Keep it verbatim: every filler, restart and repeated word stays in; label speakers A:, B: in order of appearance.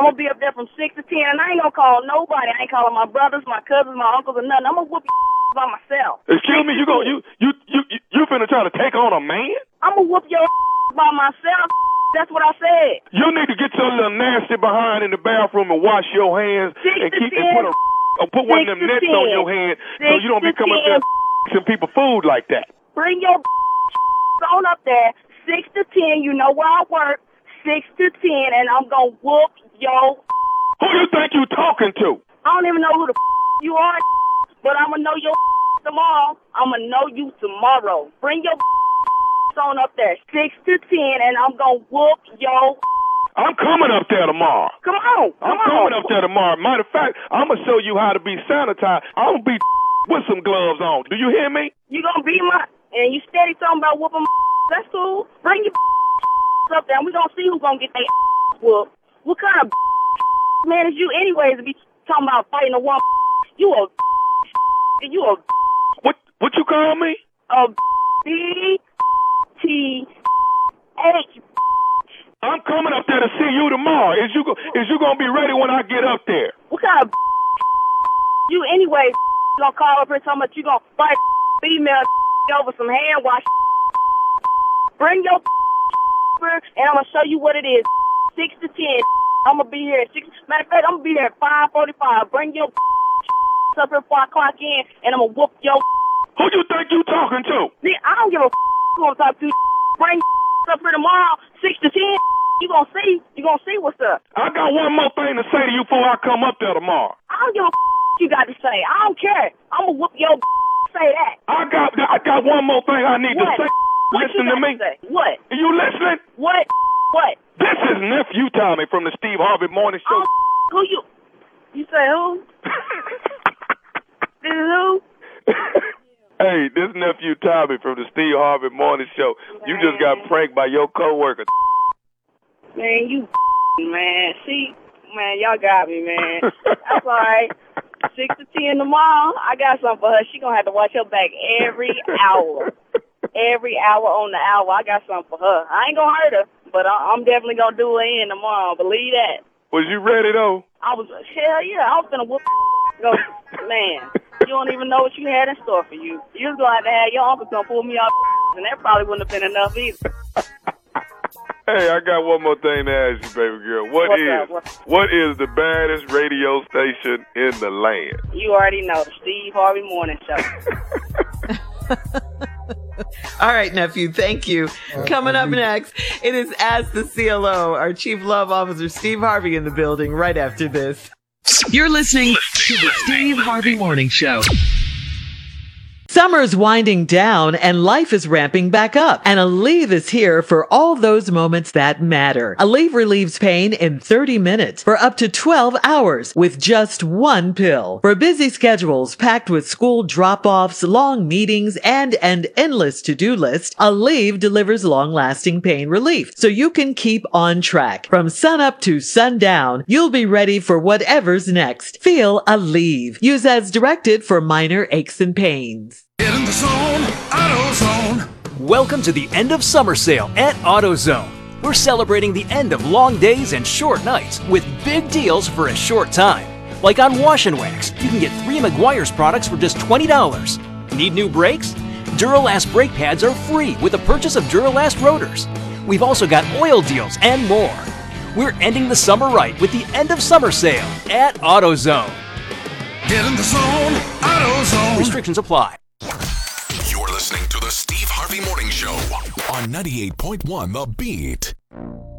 A: I'm gonna be up there from six to ten, and I ain't gonna call nobody. I ain't calling my brothers, my cousins, my uncles, or nothing. I'm gonna whoop your by myself.
B: Excuse me, you go, you you you you, you finna try to take on a man?
A: I'm gonna whoop your by myself. That's what I said.
B: You need to get your little nasty behind in the bathroom and wash your hands
A: Six
B: and keep
A: ten,
B: and put a or put one of them nets
A: ten,
B: on your hand so you don't be coming up
A: ten.
B: there some people food like that.
A: Bring your on up there, six to ten. You know where I work, six to ten, and I'm gonna whoop your.
B: Who you think you talking to?
A: I don't even know who the you are, but I'm gonna know your tomorrow. I'm gonna know you tomorrow. Bring your on up there, six to ten, and I'm gonna whoop your.
B: I'm coming up there tomorrow.
A: Come on, come
B: I'm
A: on.
B: coming up there tomorrow. Matter of fact, I'm gonna show you how to be sanitized. I'm gonna be with some gloves on. Do you hear me?
A: You gonna be my, and you steady talking about whooping my. That's cool. Bring your up there, and we gonna see who's gonna get their whooped. What kind of man is you, anyways, to be talking about fighting a woman? You a you a
B: what? What you call me?
A: A B T H.
B: I'm coming up there to see you tomorrow. Is you go, is you gonna be ready when I get up there?
A: What kind of you, anyways, gonna call up here talking about you gonna fight female over some hand wash? Bring your and I'm gonna show you what it is. Six to ten. I'm gonna be here at six. Matter of fact, I'm gonna be there at five forty-five. Bring your up here before I clock in, and I'm gonna whoop your.
B: Who you think you talking to?
A: I don't give a who I'm talking to. Bring up here tomorrow, six to ten. You gonna see? You gonna see what's up?
B: I got one more thing to say to you before I come up there tomorrow.
A: I don't give a you got to say. I don't care. I'm gonna whoop your. Say that.
B: I got. I got one more thing I need
A: what?
B: to say.
A: What
B: Listen to me.
A: To what?
B: Are you listening?
A: What? What?
B: This is Nephew Tommy from the Steve Harvey Morning Show.
A: Oh, who you? You say who? This is who?
B: Hey, this Nephew Tommy from the Steve Harvey Morning Show. Man. You just got pranked by your coworker.
A: Man, you man. See, man, y'all got me, man. That's all right. Six to ten tomorrow. I got something for her. She gonna have to watch her back every hour. Every hour on the hour. I got something for her. I ain't gonna hurt her, but I, I'm definitely gonna do her in tomorrow. Believe that.
B: Was you ready though?
A: I was. Hell yeah. I was gonna whoop. Go, man. You don't even know what you had in store for you. You was gonna have to have your uncle come pull me off, and that probably wouldn't have been enough either.
B: Hey, I got one more thing to ask you, baby girl. What
A: What's
B: is
A: What?
B: what is the baddest radio station in the land?
A: You already know, the Steve Harvey Morning Show.
C: All right, nephew, thank you. Coming up next, it is Ask the C L O, our Chief Love Officer, Steve Harvey, in the building right after this.
D: You're listening to the Steve Harvey Morning Show.
C: Summer's winding down and life is ramping back up. And Aleve is here for all those moments that matter. Aleve relieves pain in thirty minutes for up to twelve hours with just one pill. For busy schedules packed with school drop-offs, long meetings, and an endless to-do list, Aleve delivers long-lasting pain relief so you can keep on track. From sunup to sundown, you'll be ready for whatever's next. Feel Aleve. Use as directed for minor aches and pains.
E: Get in the zone, AutoZone.
F: Welcome to the end of summer sale at AutoZone. We're celebrating the end of long days and short nights with big deals for a short time. Like on Wash and Wax, you can get three Meguiar's products for just twenty dollars. Need new brakes? Duralast brake pads are free with the purchase of Duralast rotors. We've also got oil deals and more. We're ending the summer right with the end of summer sale at AutoZone.
E: Get in the zone, AutoZone.
F: Restrictions apply.
G: You're listening to the Steve Harvey Morning Show on ninety-eight point one The Beat.